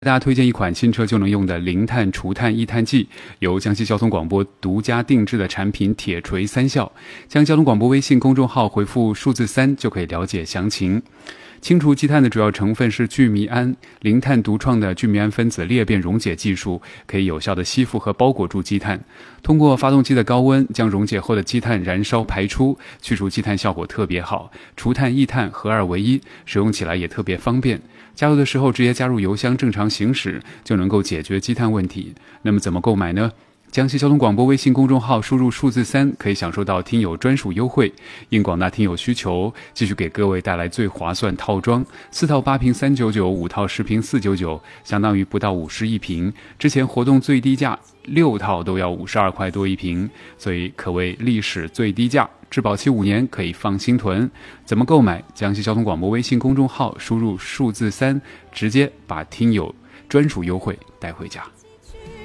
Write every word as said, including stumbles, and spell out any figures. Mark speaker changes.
Speaker 1: 大家推荐一款新车就能用的零碳除碳抑碳剂，由江西交通广播独家定制的产品铁锤三效。将交通广播微信公众号回复数字三就可以了解详情。清除积碳的主要成分是聚醚胺，零碳独创的聚醚胺分子裂变溶解技术可以有效的吸附和包裹住积碳，通过发动机的高温将溶解后的积碳燃烧排出，去除积碳效果特别好，除碳抑碳合二为一，使用起来也特别方便。加油的时候直接加入油箱正常行驶就能够解决积碳问题。那么怎么购买呢？江西交通广播微信公众号输入数字三，可以享受到听友专属优惠。应广大听友需求，继续给各位带来最划算套装，四套八瓶三九九，五套十瓶四九九，相当于不到五十一瓶。之前活动最低价六套都要五十二块多一瓶，所以可谓历史最低价。质保期五年，可以放心囤。怎么购买？江西交通广播微信公众号输入数字三，直接把听友专属优惠带回家。